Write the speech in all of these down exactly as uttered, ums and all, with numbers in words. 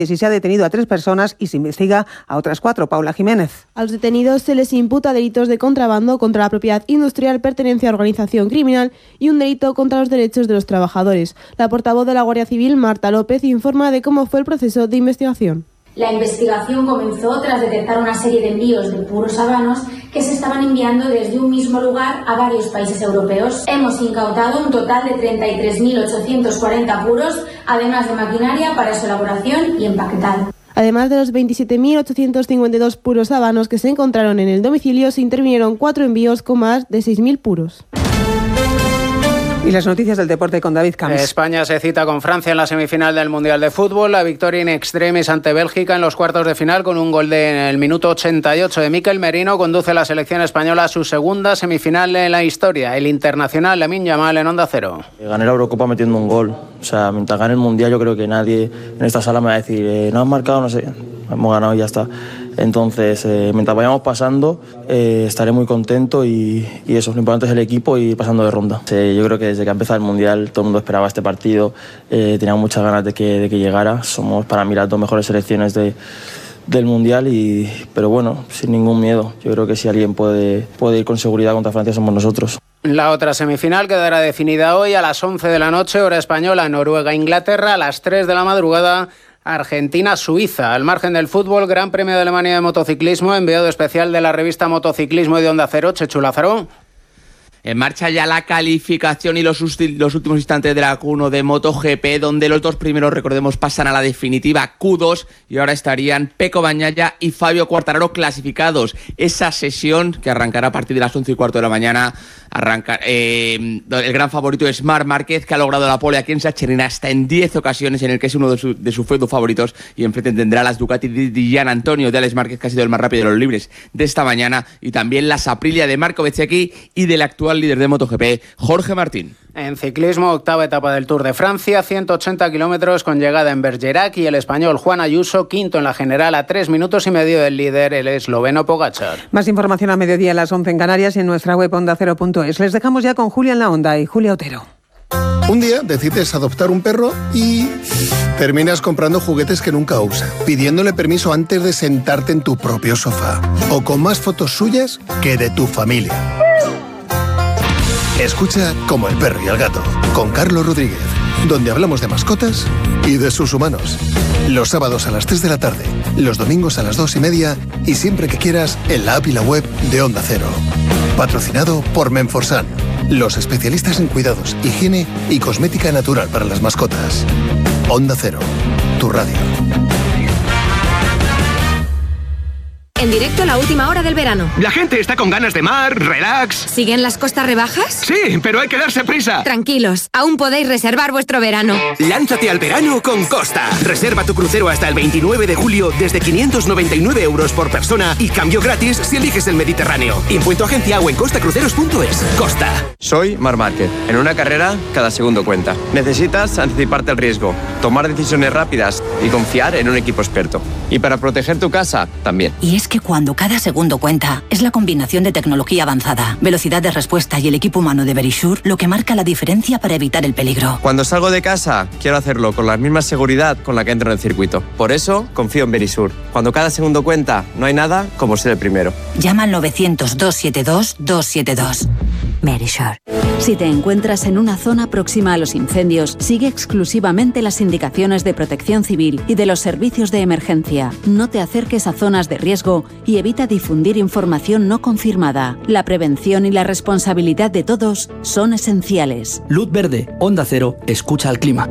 Si se ha detenido a tres personas y se investiga a otras cuatro. Paula Jiménez. A los detenidos se les imputa delitos de contrabando contra la propiedad industrial, pertenencia a organización criminal y un delito contra los derechos de los trabajadores. La portavoz de la Guardia Civil, Marta López, informa de cómo fue el proceso de investigación. La investigación comenzó tras detectar una serie de envíos de puros habanos que se estaban enviando desde un mismo lugar a varios países europeos. Hemos incautado un total de treinta y tres mil ochocientos cuarenta puros, además de maquinaria para su elaboración y empaquetado. Además de los veintisiete mil ochocientos cincuenta y dos puros habanos que se encontraron en el domicilio, se intervinieron cuatro envíos con más de seis mil puros. Y las noticias del deporte con David Camps. España se cita con Francia en la semifinal del Mundial de Fútbol. La victoria in extremis ante Bélgica en los cuartos de final con un gol de, en el minuto ochenta y ocho de Mikel Merino conduce a la selección española a su segunda semifinal en la historia. El internacional Lamine Yamal en Onda Cero. Gané la Eurocopa metiendo un gol. O sea, mientras gane el Mundial yo creo que nadie en esta sala me va a decir eh, no has marcado, no sé, hemos ganado y ya está. Entonces, eh, mientras vayamos pasando, eh, estaré muy contento y, y eso, lo importante es el equipo y ir pasando de ronda. Eh, yo creo que desde que ha empezado el Mundial todo el mundo esperaba este partido, eh, tenía muchas ganas de que, de que llegara. Somos para mí las dos mejores selecciones de, del Mundial, y, pero bueno, sin ningún miedo. Yo creo que si alguien puede, puede ir con seguridad contra Francia somos nosotros. La otra semifinal quedará definida hoy a las once de la noche, hora española, Noruega-Inglaterra, a las tres de la madrugada, Argentina-Suiza. Al margen del fútbol, Gran Premio de Alemania de motociclismo, enviado especial de la revista Motociclismo y de Onda Cero, Chechu Lázaro. En marcha ya la calificación y los, los últimos instantes de la Q uno de MotoGP, donde los dos primeros, recordemos, pasan a la definitiva Q dos y ahora estarían Pecco Bagnaia y Fabio Quartararo clasificados. Esa sesión, que arrancará a partir de las once y cuarto de la mañana, arranca, eh, el gran favorito es Marc Márquez, que ha logrado la pole aquí en Sachsenring hasta en diez ocasiones, en el que es uno de, su, de sus feudos favoritos, y enfrente tendrá las Ducati de Gian Antonio de Alex Márquez, que ha sido el más rápido de los libres de esta mañana, y también las Aprilia de Marco Bezzecchi y del actual líder de MotoGP, Jorge Martín. En ciclismo, octava etapa del Tour de Francia, ciento ochenta kilómetros con llegada en Bergerac, y el español Juan Ayuso, quinto en la general, a tres minutos y medio del líder, el esloveno Pogačar. Más información a mediodía a las once en Canarias y en nuestra web onda cero punto es. Les dejamos ya con Julia en la Onda y Julia Otero. Un día decides adoptar un perro y terminas comprando juguetes que nunca usa, pidiéndole permiso antes de sentarte en tu propio sofá, o con más fotos suyas que de tu familia. Escucha Como el perro y el gato, con Carlos Rodríguez, donde hablamos de mascotas y de sus humanos. Los sábados a las tres de la tarde, los domingos a las dos y media y siempre que quieras en la app y la web de Onda Cero. Patrocinado por Menforsan, los especialistas en cuidados, higiene y cosmética natural para las mascotas. Onda Cero, tu radio. En directo, la última hora del verano. La gente está con ganas de mar, relax. ¿Siguen las costas rebajas? Sí, pero hay que darse prisa. Tranquilos, aún podéis reservar vuestro verano. Lánzate al verano con Costa. Reserva tu crucero hasta el veintinueve de julio desde quinientos noventa y nueve euros por persona y cambio gratis si eliges el Mediterráneo. Impuesto agencia o en costacruceros punto es. Costa. Soy Marc Márquez. En una carrera, cada segundo cuenta. Necesitas anticiparte al riesgo, tomar decisiones rápidas y confiar en un equipo experto. Y para proteger tu casa, también. Y es que cuando cada segundo cuenta, es la combinación de tecnología avanzada, velocidad de respuesta y el equipo humano de Verisure lo que marca la diferencia para evitar el peligro. Cuando salgo de casa, quiero hacerlo con la misma seguridad con la que entro en el circuito. Por eso, confío en Verisure. Cuando cada segundo cuenta, no hay nada como ser el primero. Llama al novecientos, doscientos setenta y dos, doscientos setenta y dos. Verisure. Si te encuentras en una zona próxima a los incendios, sigue exclusivamente las indicaciones de Protección Civil y de los servicios de emergencia. No te acerques a zonas de riesgo y evita difundir información no confirmada. La prevención y la responsabilidad de todos son esenciales. Luz verde, Onda Cero, escucha al clima.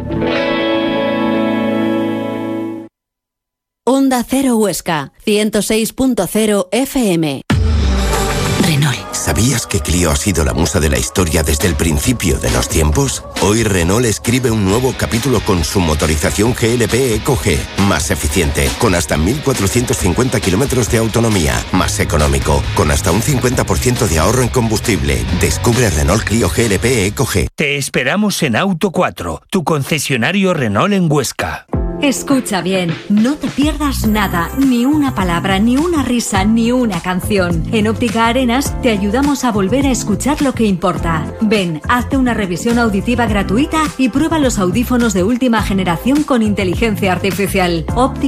Onda Cero Huesca, ciento seis punto cero F M. Renault. ¿Sabías que Clio ha sido la musa de la historia desde el principio de los tiempos? Hoy Renault escribe un nuevo capítulo con su motorización G L P Eco G, más eficiente, con hasta mil cuatrocientos cincuenta kilómetros de autonomía, más económico, con hasta un cincuenta por ciento de ahorro en combustible. Descubre Renault Clio G L P Eco G. Te esperamos en Auto cuatro, tu concesionario Renault en Huesca. Escucha bien, no te pierdas nada, ni una palabra, ni una risa, ni una canción. En Óptica Arenas te ayudamos a volver a escuchar lo que importa. Ven, hazte una revisión auditiva gratuita y prueba los audífonos de última generación con inteligencia artificial. Óptica